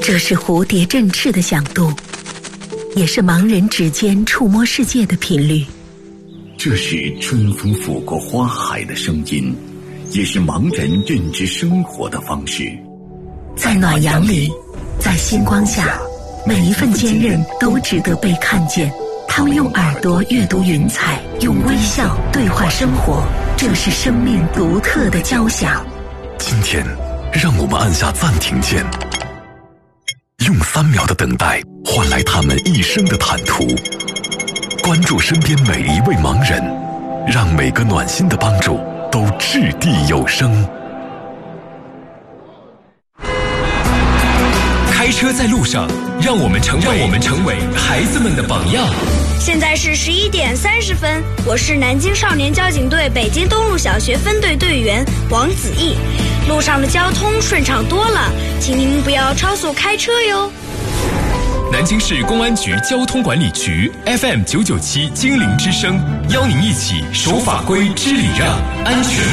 这是蝴蝶振翅的响度，也是盲人指尖触摸世界的频率。 这是春风拂过花海的声音，也是盲人认知生活的方式。 在暖阳里，在星光下，每一份坚韧都值得被看见。他们用耳朵阅读云彩，用微笑对话生活，这是生命独特的交响。 今天让我们按下暂停键，用3秒的等待换来他们一生的坦途。关注身边每一位盲人，让每个暖心的帮助都掷地有声。 开车在路上，让我们成为孩子们的榜样。 现在是11点30分，我是南京少年交警队北京东路小学分队队员王子毅。路上的交通顺畅多了，请您不要超速开车哟。 南京市公安局交通管理局 FM 997精灵之声，邀您一起守法规、知礼让，安全